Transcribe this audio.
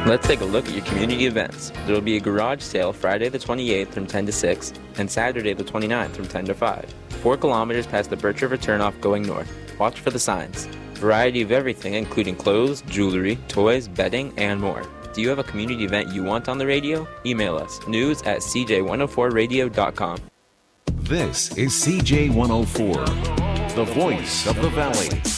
Let's take a look at your community events. There will be a garage sale Friday the 28th from 10 to 6 and Saturday the 29th from 10 to 5. 4 kilometers past the Birch River turnoff going north. Watch for the signs. Variety of everything including clothes, jewelry, toys, bedding, and more. Do you have a community event you want on the radio? Email us news@cj104radio.com. This is CJ104, the voice of the valley.